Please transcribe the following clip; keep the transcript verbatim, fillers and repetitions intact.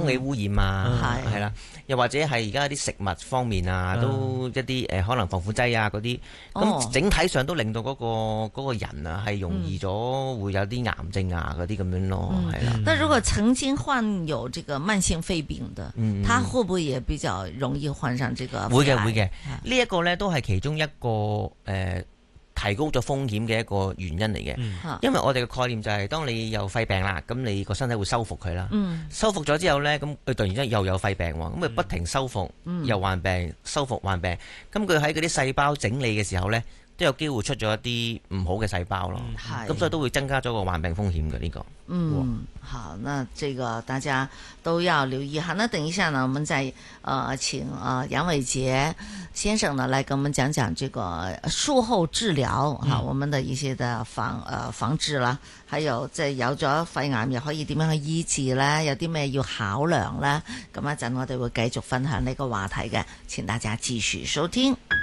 空氣污染啊，係啦、嗯，又或者係而家啲食物方面啊，嗯、都一啲誒、呃、可能防腐劑啊嗰啲，咁、哦、整體上都令到嗰、嗰個嗰個人啊係容易咗會有啲癌症啊嗰啲咁樣咯，係啦、嗯。 但如果曾經患有這個慢性肺病的，嗯，他會不會也比較容易患上這個肺癌？會嘅會嘅， 呢一個咧都係其中一個誒。呃提高咗風險嘅一個原因嚟嘅，嗯、因為我哋嘅概念就係、是、當你有肺病啦，咁你個身體會修復佢啦，嗯、修復咗之後呢，咁佢突然之間又有肺病喎，咁佢不停修復，嗯、又患病，修復患病，咁佢喺嗰啲細胞整理嘅時候呢，都有機會出咗一啲唔好嘅細胞咯，咁、嗯、所以都會增加咗個患病風險嘅呢、這個。 嗯，好，那這個大家都要留意哈。那等一下呢，我們再呃請呃楊偉傑先生呢來跟我們講講這個術後治療哈、嗯，我們的一些的防呃防治啦，還有即係有咗肺癌又可以點樣去醫治咧？有啲咩要考量咧？咁一陣我哋會繼續分享呢個話題嘅，請大家繼續收聽。